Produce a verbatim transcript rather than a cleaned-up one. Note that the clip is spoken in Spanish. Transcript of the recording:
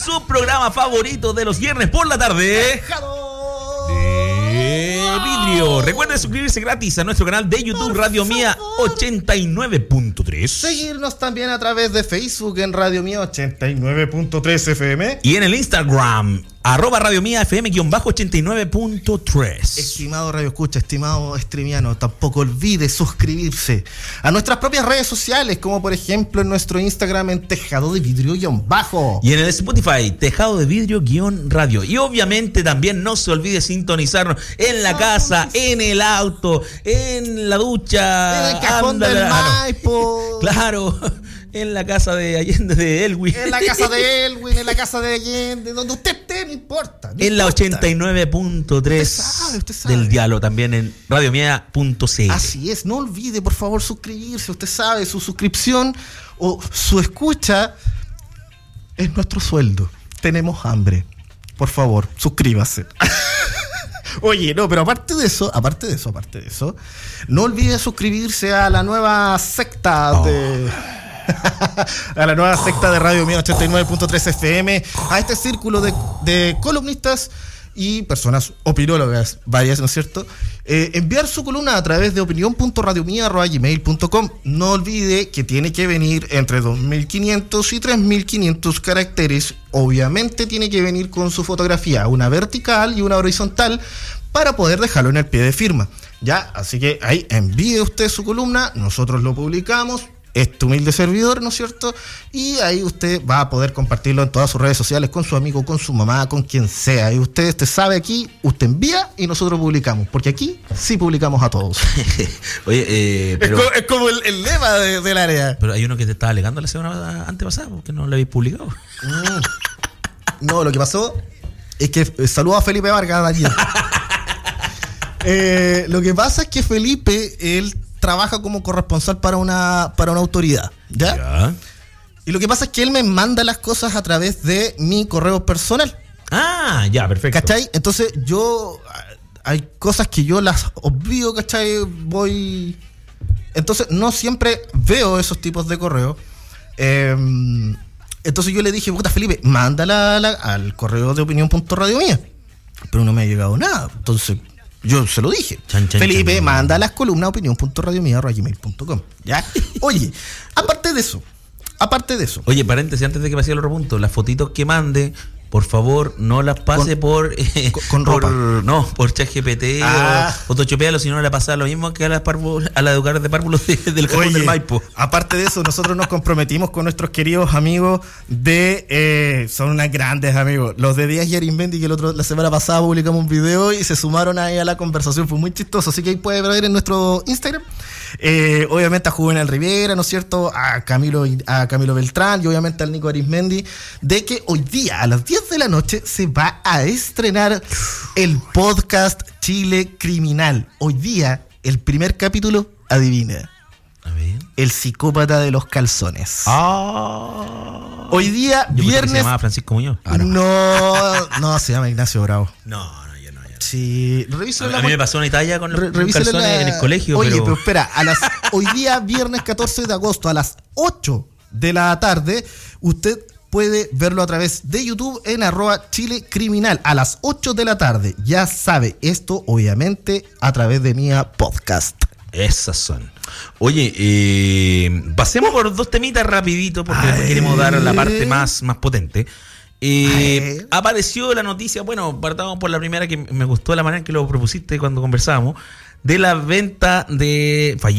Su programa favorito de los viernes por la tarde. De vidrio. Recuerden suscribirse gratis a nuestro canal de YouTube Radio Mía ochenta y nueve punto tres. Seguirnos también a través de Facebook en Radio Mía ochenta y nueve punto tres F M. Y en el Instagram, arroba Radio Mía F M ochenta y nueve punto tres. Estimado Radio Escucha, estimado streamiano, tampoco olvide suscribirse a nuestras propias redes sociales, como por ejemplo en nuestro Instagram en Tejado de Vidrio guión bajo. Y en el Spotify, Tejado de Vidrio guión radio. Y obviamente también no se olvide sintonizarnos en la casa, en el auto, en la ducha, en el cajón del Maipo. Claro. En la casa de Allende de Elwin. En la casa de Elwin, en la casa de Allende, donde usted esté, no importa. No en importa. La ochenta y nueve punto tres usted sabe, usted sabe. Del diálogo, también en radio mía punto c l. Así es, no olvide por favor suscribirse. Usted sabe, su suscripción o su escucha es nuestro sueldo. Tenemos hambre. Por favor, suscríbase. Oye, no, pero aparte de eso, aparte de eso, aparte de eso, no olvide suscribirse a la nueva secta oh. de... a la nueva secta de Radio Mía ochenta y nueve punto tres F M, a este círculo de, de columnistas y personas opinólogas varias, ¿no es cierto? Eh, enviar su columna a través de opinión punto radio mía arroba gmail punto com. No olvide que tiene que venir entre dos mil quinientos y tres mil quinientos caracteres. Obviamente tiene que venir con su fotografía, una vertical y una horizontal, para poder dejarlo en el pie de firma. Ya, así que ahí envíe usted su columna, nosotros lo publicamos. Este humilde servidor, ¿no es cierto? Y ahí usted va a poder compartirlo en todas sus redes sociales, con su amigo, con su mamá, con quien sea. Y usted, usted sabe aquí, usted envía y nosotros publicamos, porque aquí sí publicamos a todos. Oye, eh, pero... es, como, es como el, el lema de, del área. Pero hay uno que te estaba alegando la semana antepasada, porque no lo habéis publicado. Mm. No, lo que pasó es que eh, saludo a Felipe Vargas, Daniel. eh, lo que pasa es que Felipe, él trabaja como corresponsal para una para una autoridad, ¿ya? ¿ya? Y lo que pasa es que él me manda las cosas a través de mi correo personal. Ah, ya, perfecto. ¿Cachai? Entonces yo, hay cosas que yo las olvido, ¿cachai? Voy... Entonces no siempre veo esos tipos de correos. Eh, entonces yo le dije, puta Felipe, mándala la, al correo de opinión punto radio mía. Pero no me ha llegado nada. Entonces... yo se lo dije. Chan, chan, Felipe, chan, manda las columnas opinión punto radio mía arroba gmail punto com. ¿Ya? Oye, aparte de eso, aparte de eso. Oye, paréntesis, antes de que pase el otro punto, las fotitos que mande, por favor, no las pase con, por, eh, con, con por ropa. No, por ChatGPT ah. o photoshopealo, si no le pasa lo mismo que a las párvulas, a las educadoras de párvulos de, del cajón del Maipo. Aparte de eso, nosotros nos comprometimos con nuestros queridos amigos de eh, son unos grandes amigos, los de Díaz y Arismendi, que el otro, la semana pasada publicamos un video y se sumaron ahí a la conversación, fue muy chistoso, así que ahí puede ver en nuestro Instagram. Eh, obviamente a Juvenal Rivera, ¿no es cierto? A Camilo, a Camilo Beltrán y obviamente al Nico Arismendi, de que hoy día a las diez de la noche se va a estrenar el podcast Chile Criminal. Hoy día, el primer capítulo, adivina. A ver. El psicópata de los calzones. Ah. Hoy día, Yo viernes. ¿Se llamaba Francisco Muñoz? Ah, no. no, no, se llama Ignacio Bravo. No. Sí, a, a mí me pasó una Italia con los Re- calzones la... en el colegio. Oye, pero... pero espera, a las, hoy día, viernes catorce de agosto, a las ocho de la tarde, usted puede verlo a través de YouTube en arroba Chile Criminal, a las ocho de la tarde. Ya sabe, esto obviamente a través de Mía Podcast. Esas son. Oye, eh, pasemos por dos temitas rapidito, porque después queremos dar la parte más, más potente. Eh, apareció la noticia, bueno, partamos por la primera, que me gustó la manera en que lo propusiste cuando conversábamos, de la venta de fallida